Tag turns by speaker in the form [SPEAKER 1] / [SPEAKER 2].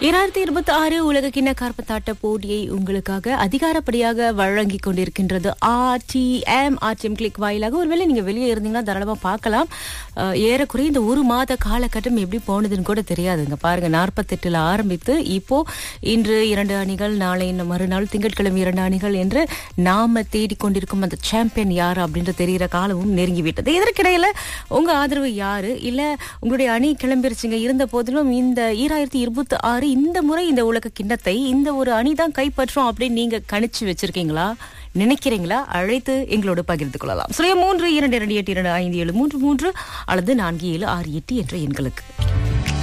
[SPEAKER 1] 2026 உலக கிண்ண காற்பந்தாட்ட போட்டியை உங்களுக்காக அதிகாரப்படியாக வழங்கி கொண்டிருக்கின்றது ஆர்டிஎம் கிளிக் வாயிலாக. ஒருவேளை நீங்க வெளியே இருந்தீங்கன்னா தாராளமா பார்க்கலாம். ஏறக்குறைய இந்த ஒரு மாத காலகட்டம் எப்படி போனதுன்னு கூட தெரியாதுங்க. பாருங்க, 48ல் ஆரம்பித்து இப்போ இன்று 2 அணிகள், நாளை மறுநாள் திங்கட்கிழமை 2 அணிகள் என்று நாம தேடிக்கொண்டிருக்கும் அந்த சாம்பியன் யாரு அப்படின்ற தெரிகிற காலமும் நெருங்கிவிட்டது. இதற்கிடையில உங்க ஆதரவு யாரு? இல்ல உங்களுடைய அணி கிளம்பிருச்சுங்க, இருந்த போதிலும் இந்த 2026 இந்த முறை இந்த உலக கிண்ணத்தை இந்த ஒரு அணிதான் கைப்பற்றும் அப்படின்னு நீங்க கணிச்சு வச்சிருக்கீங்களா, நினைக்கிறீங்களா? அழைத்து எங்களோடு பகிர்ந்து கொள்ளலாம். 3 2 2 8 2 5 7 3 3 அல்லது 4 7 6 8 என்ற எண்களுக்கு.